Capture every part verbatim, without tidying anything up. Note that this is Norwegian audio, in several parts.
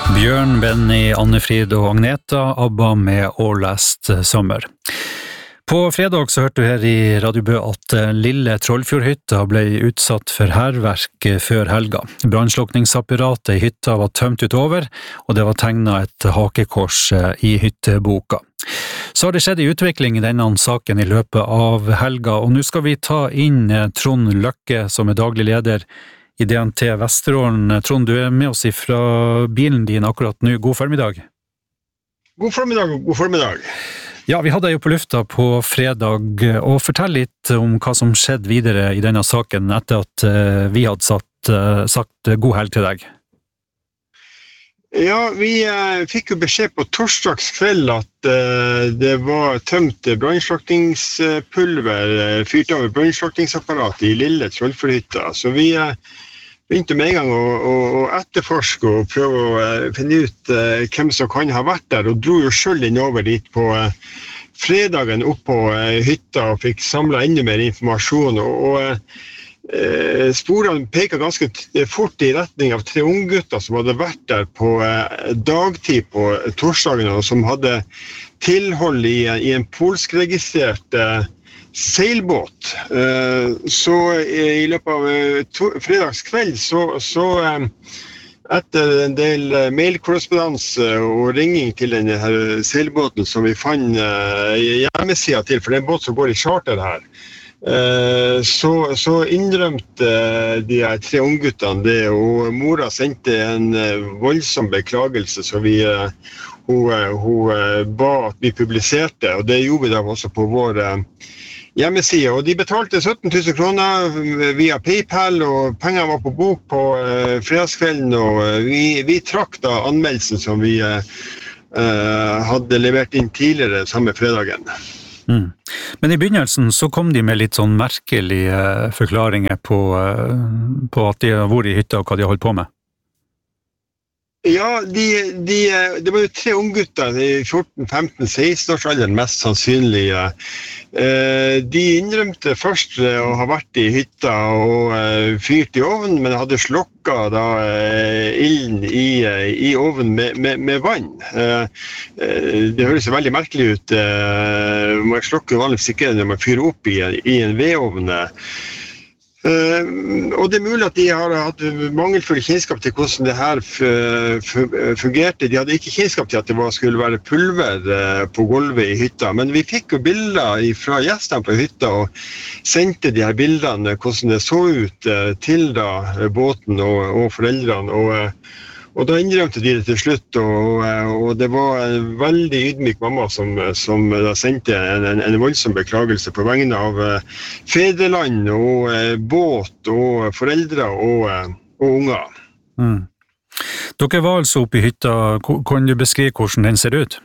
Bjørn, Benny, Anne-Frid og Agneta, ABBA med All Last Summer. På fredag så hørte du her i Radio Bø at lille Trollfjordhytta ble utsatt for hærverk før helga. Brannslukningsapparatet i hytta var tømt utover, og det var tegnet et hakekors i hytteboka. Så har det skjedd en utvikling i denne saken i løpet av helga, og nå skal vi ta inn Trond Løkke, som er daglig leder i D N T Vesterålen. Trond, du er med oss fra bilen din akkurat nå. God formiddag. God formiddag, god formiddag. Ja, vi hadde jo på lufta på fredag, og fortell litt om hva som skjedde videre i denne saken etter at vi hadde satt, sagt god helg til deg. Ja, vi eh, fikk jo beskjed på torsdags kveld at eh, det var tømt brannslukningspulver, eh, fyrt over brannslukningsapparatet i lille Trollfjordhytta. Så vi eh, begynte med en gang å, å, å etterforske og prøve å eh, finne ut eh, hvem som kan ha vært der, og dro jo selv innover dit på eh, fredagen opp på eh, hytta og fikk samlet enda mer informasjon. Og, og eh, sporene peker ganske fort i retning av tre unggutter som hadde vært der på dagtid på torsdagen, og som hadde tilhold i, i en polskregistrert seilbåt. Så i løpet av to, fredagskveld så, så etter en del mailkorrespondanse og ringing til denne her seilbåten som vi fant hjemmesida til, for det er en båt som går i charter her, Så, så innrømte de her tre ungguttene det, og mora sendte en voldsom beklagelse, så vi, hun, hun ba at vi publiserte, og det gjorde vi da også på vår hjemmeside. Og de betalte sytten tusen kroner via PayPal, og pengene var på bok på fredagskvelden, og vi, vi trakk da anmeldelsen som vi uh, hadde levert inn tidligere samme fredagen. Mm. Men i begynnelsen så kom de med litt sånn merkelige forklaringer på, på at de har vært i hytta og hva de har holdt på med. Ja, de, de, det var jo tre unggutter i fjorten, femten, seksten års alder mest sannsynlig. De innrømte først å ha vært i hytta og fyrt i ovnen, men hadde slukket da ilden i, i ovnen med, med, med vann. Det høres veldig merkelig ut. Man slukker vanligvis ikke når man fyrer opp i, i en vedovn. Uh, og det er mulig at de har hatt mangelfull kjennskap til hvordan det her fungerte. De hadde ikke kjennskap til at det var, skulle være pulver uh, på gulvet i hytta, men vi fikk jo bilder fra gjestene på hytta og sendte de her bildene hvordan det så ut uh, til da båten og, og foreldrene, og uh, Og da innrømte de det til slutt, og, og det var en veldig ydmyk mamma som, som da sendte en, en, en voldsom beklagelse på vegne av fedreland og båt og foreldre og, og unger. Mm. Dere var altså oppe i hytta. Kan du beskrive hvordan den ser ut?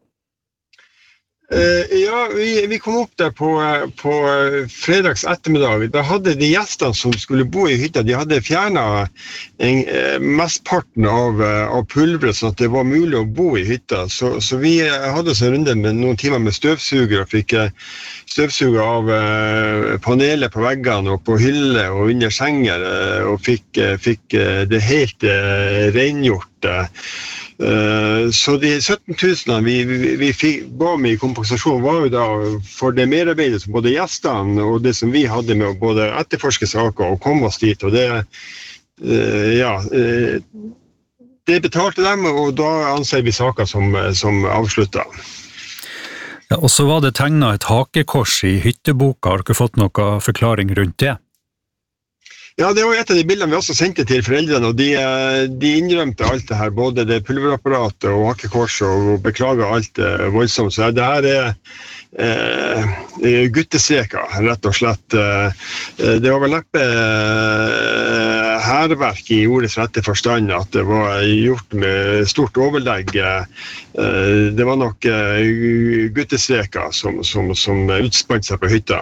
Uh, ja, vi, vi kom opp der på, på fredags ettermiddag. Da hadde de gjestene som skulle bo i hytta, de hadde fjernet en, mestparten av, av pulveret, sånn at det var mulig å bo i hytta. Så, så vi hadde oss en runde med noen timer med støvsuger, og fikk støvsuger av uh, panelet på veggene og på hylle og under senger, uh, og fikk, uh, fikk uh, det helt uh, rengjort. Uh, Så de sytten tusen vi, vi, vi fikk, ba med i kompensasjon var jo da for det merarbeidet som både gjestene og det som vi hadde med å både etterforske saker og komme oss dit, og det, ja, det betalte dem, og da anser vi saker som, som avsluttet. Ja, og så var det tegnet et hakekors i hytteboka. Har dere fått noe forklaring rundt det? Ja, det var et av de bildene vi også sendte til foreldrene, og de, de innrømte alt det her, både det pulverapparatet og hakekorset, og beklaget alt det voldsomt. Så det her er eh, guttestreker, rett og slett. Det var vel neppe eh, hærverk i ordets rette forstand, at det var gjort med stort overlegg. Eh, det var nok eh, guttestreker som, som, som utspant seg på hytta.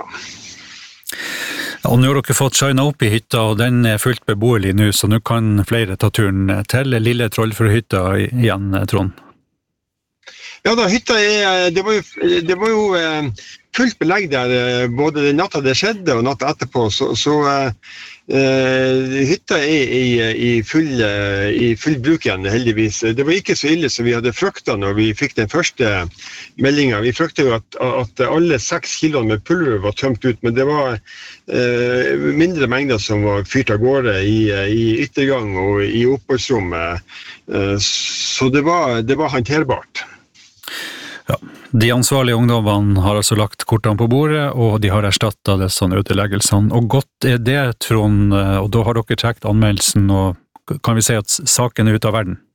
Og nå har dere fått shina opp i hytta, og den er fullt beboelig nå, så nå kan flere ta turen til lille Trollfjordhytta igjen, Trond. Ja da, hytta er, det var jo, det var jo fullt belegg der, både den natta det skjedde og natta etterpå, så, så Uh, hytta er i, i, full, uh, i full bruk igjen, heldigvis. Det var ikke så ille som vi hadde fryktet når vi fikk den første meldingen. Vi fryktet jo at, at alle seks kiloene med pulver var tømt ut, men det var uh, mindre mengder som var fyrt av gårde i, i yttergang og i oppholdsrommet. Uh, så det var, det var håndterbart. Ja, de ansvarlige ungdommene har altså lagt kortene på bordet, og de har erstattet disse ødeleggelsene. Og godt er det, Trond, og da har dere trekt anmeldelsen, og kan vi si at saken er ute av verden?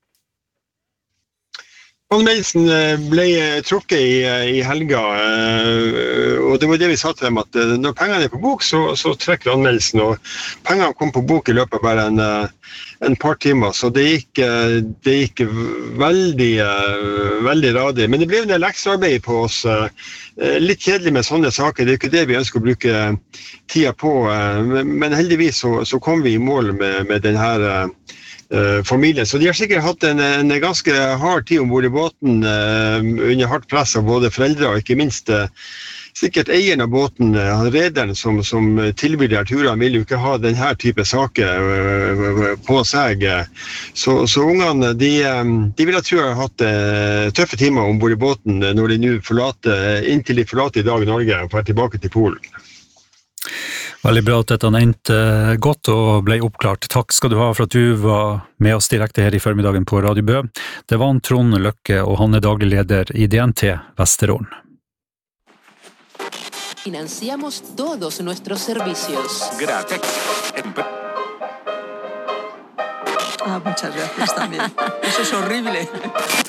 Anmeldelsen ble trukket i, i helga, og det var det vi sa til dem, at når pengene er på bok, så, så trekker anmeldelsen, og pengene kom på bok i løpet av bare en, en par timer, så det gikk, det gikk veldig, veldig radig. Men det ble en del ekstraarbeid på oss, litt kjedelig med sånne saker, det er ikke det vi ønsker å bruke tida på, men heldigvis så, så kom vi i mål med, med denne Uh, familien. Så de har sikkert hatt en, en ganske hard tid ombord i båten uh, under hardt press av både foreldre og ikke minst uh, sikkert eieren av båten, uh, rederen som, som tilbyr de her turene, vil jo ikke ha denne type saker uh, på seg. Så, så ungene, de, de vil ha tror jeg har hatt uh, tøffe timer ombord i båten når de nå forlater, inntil de forlater i dag Norge og får tilbake til Polen. Veldig bra at dette endte godt og ble oppklart. Takk skal du ha for at du var med oss direkte her i formiddagen på Radio Bø. Det var en Trond Løkke, og han er daglig leder i D N T Vesterålen. Financiamos todos nuestros servicios. Gracias. Ah, muchas gracias también. Eso es horrible.